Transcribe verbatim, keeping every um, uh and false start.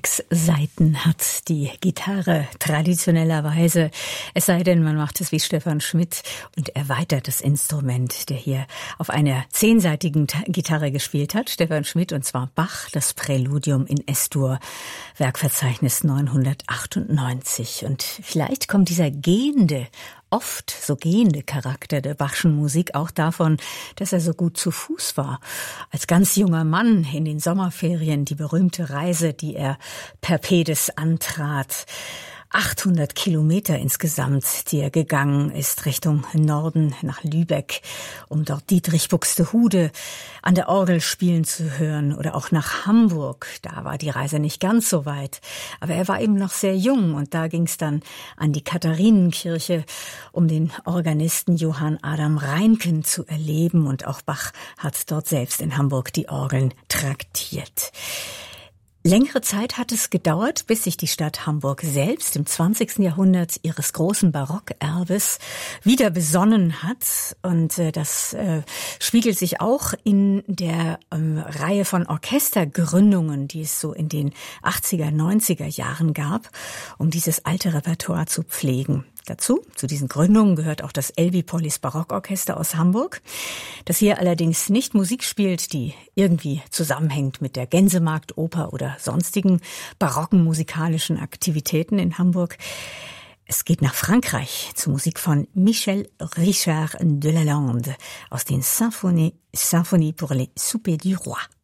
Sechs Saiten hat die Gitarre traditionellerweise, es sei denn, man macht es wie Stefan Schmidt und erweitert das Instrument, der hier auf einer zehnseitigen Gitarre gespielt hat. Stefan Schmidt, und zwar Bach, das Präludium in S-Dur, Werkverzeichnis neunhundertachtundneunzig. Und vielleicht kommt dieser gehende, oft so gehende Charakter der Bachschen Musik auch davon, dass er so gut zu Fuß war. Als ganz junger Mann in den Sommerferien die berühmte Reise, die er per Pedes antrat. achthundert Kilometer insgesamt, die er gegangen ist, Richtung Norden nach Lübeck, um dort Dietrich Buxtehude an der Orgel spielen zu hören, oder auch nach Hamburg. Da war die Reise nicht ganz so weit, aber er war eben noch sehr jung, und da ging es dann an die Katharinenkirche, um den Organisten Johann Adam Reinken zu erleben, und auch Bach hat dort selbst in Hamburg die Orgeln traktiert. Längere Zeit hat es gedauert, bis sich die Stadt Hamburg selbst im zwanzigsten Jahrhundert ihres großen Barockerbes wieder besonnen hat. Und äh, das äh, spiegelt sich auch in der ähm, Reihe von Orchestergründungen, die es so in den achtziger, neunziger Jahren gab, um dieses alte Repertoire zu pflegen. Dazu, zu diesen Gründungen, gehört auch das Elbphilharmonisches Barockorchester aus Hamburg, das hier allerdings nicht Musik spielt, die irgendwie zusammenhängt mit der Gänsemarktoper oder sonstigen barocken musikalischen Aktivitäten in Hamburg. Es geht nach Frankreich zur Musik von Michel Richard de Lalande aus den Symphonie, Symphonie pour les Soupers du Roi.